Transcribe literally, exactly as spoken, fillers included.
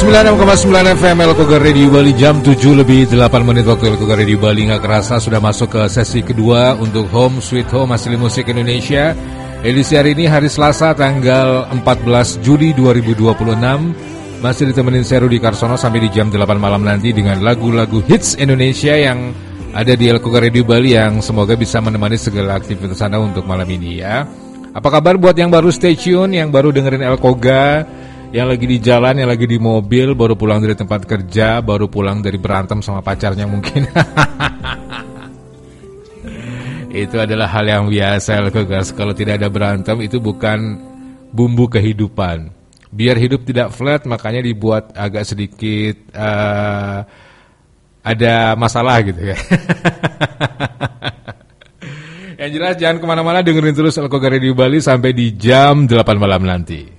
sembilan puluh enam koma sembilan F M Elkoga Radio Bali, jam tujuh lebih delapan menit waktu Elkoga Radio Bali. Nggak kerasa sudah masuk ke sesi kedua untuk Home Sweet Home Hasil Musik Indonesia. Edisi hari ini hari Selasa tanggal empat belas Juli dua ribu dua puluh enam. Masih ditemenin saya Rudi Karsono sampai di jam delapan malam nanti dengan lagu-lagu hits Indonesia yang ada di Elkoga Radio Bali, yang semoga bisa menemani segala aktivitas Anda untuk malam ini ya. Apa kabar buat yang baru stay tune, yang baru dengerin Elkoga, yang lagi di jalan, yang lagi di mobil, baru pulang dari tempat kerja, baru pulang dari berantem sama pacarnya mungkin. Itu adalah hal yang biasa Elkoga. Kalau tidak ada berantem itu bukan bumbu kehidupan. Biar hidup tidak flat, makanya dibuat agak sedikit uh, ada masalah gitu ya. Yang jelas jangan kemana-mana, dengerin terus Elkoga Radio Bali sampai di jam delapan malam nanti.